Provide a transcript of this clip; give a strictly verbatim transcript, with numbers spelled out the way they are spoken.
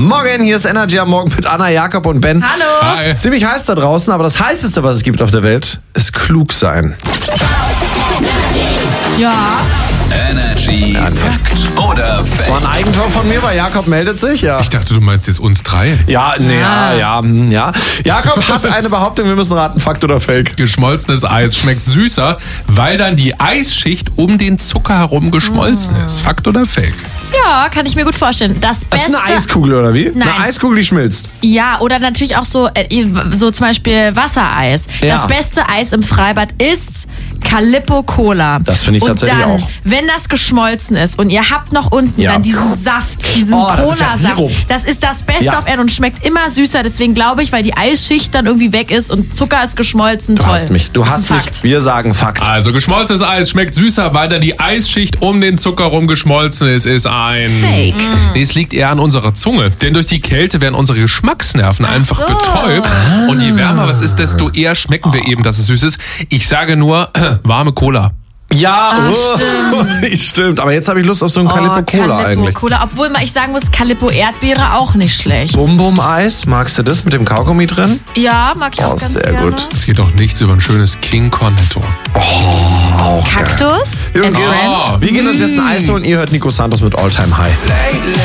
Morgen, hier ist Energy am Morgen mit Anna, Jakob und Ben. Hallo. Hi. Ziemlich heiß da draußen, aber das Heißeste, was es gibt auf der Welt, ist klug sein. Ja. Energy Fakt oder Das war ein Fake? Eigentor von mir, weil Jakob meldet sich. Ja, Ich dachte, du meinst jetzt uns drei. ja, nee, ja, ja, hm, ja. Jakob hat eine Behauptung, wir müssen raten, Fakt oder Fake. Geschmolzenes Eis schmeckt süßer, weil dann die Eisschicht um den Zucker herum geschmolzen ist. Fakt oder Fake? Ja, kann ich mir gut vorstellen. Das Das ist Beste. eine Eiskugel, oder wie? Nein. Eine Eiskugel, die schmilzt. Ja, oder natürlich auch so, äh, so zum Beispiel Wassereis. Ja. Das beste Eis im Freibad ist Calippo Cola. Das finde ich tatsächlich und dann, auch. wenn das geschmolzen ist und ihr habt noch unten Ja. dann diesen Saft, diesen Oh, das ist ja Cola-Saft, Sirup. das ist das Beste Ja. auf Erden und schmeckt immer süßer. Deswegen glaube ich, weil die Eisschicht dann irgendwie weg ist und Zucker ist geschmolzen. Du Toll. hast mich, du Das ist hast ein mich. Fakt. Wir sagen Fakt. Also geschmolzenes Eis schmeckt süßer, weil dann die Eisschicht um den Zucker herum geschmolzen ist, ist ein... Fake. Nee, es liegt eher an unserer Zunge. Denn durch die Kälte werden unsere Geschmacksnerven einfach so. betäubt. Und je wärmer was ist, desto eher schmecken wir eben, dass es süß ist. Ich sage nur, warme Cola. Ja, oh, stimmt. stimmt. Aber jetzt habe ich Lust auf so einen Calippo Cola Calippo eigentlich. Cola. Obwohl mal ich sagen muss, Calippo Erdbeere auch nicht schlecht. Bum Bum Eis, magst du das mit dem Kaugummi drin? Ja, mag ich Oh, auch ganz sehr gerne. gut. Es geht doch nichts über ein schönes King Cornetto. Auch geil. Kaktus Wir and gehen, Friends. wir gehen uns jetzt ein Eis holen. Ihr hört Nico Santos mit All Time High.